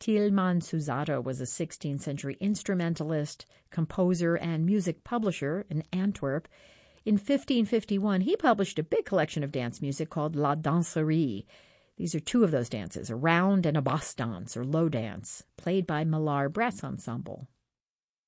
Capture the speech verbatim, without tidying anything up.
Tilman Susato was a sixteenth century instrumentalist, composer, and music publisher in Antwerp. In fifteen fifty-one, he published a big collection of dance music called La Danserie. These are two of those dances, a round and a boss dance, or low dance, played by Millar Brass Ensemble.